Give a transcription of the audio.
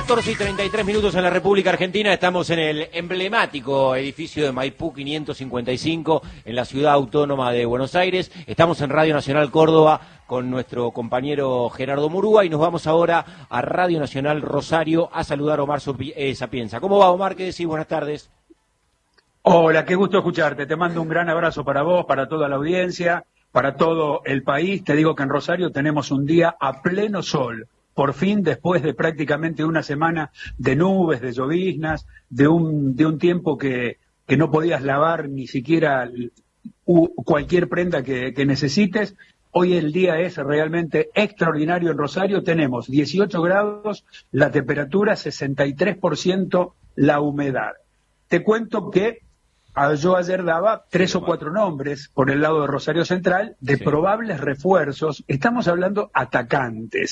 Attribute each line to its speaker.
Speaker 1: 14:33 en la República Argentina. Estamos en el emblemático edificio de Maipú 555 en la ciudad autónoma de Buenos Aires. Estamos en Radio Nacional Córdoba con nuestro compañero Gerardo Murúa y nos vamos ahora a Radio Nacional Rosario a saludar a Omar Sapienza. ¿Cómo va, Omar? ¿Qué decís? Buenas tardes.
Speaker 2: Hola, qué gusto escucharte. Te mando un gran abrazo para vos, para toda la audiencia, para todo el país. Te digo que en Rosario tenemos un día a pleno sol. Por fin, después de prácticamente una semana de nubes, de lloviznas, de un tiempo que no podías lavar ni siquiera cualquier prenda que necesites, hoy el día es realmente extraordinario en Rosario. Tenemos 18 grados, la temperatura 63%, la humedad. Te cuento que yo ayer daba 3 o 4 nombres por el lado de Rosario Central de probables refuerzos. Estamos hablando atacantes.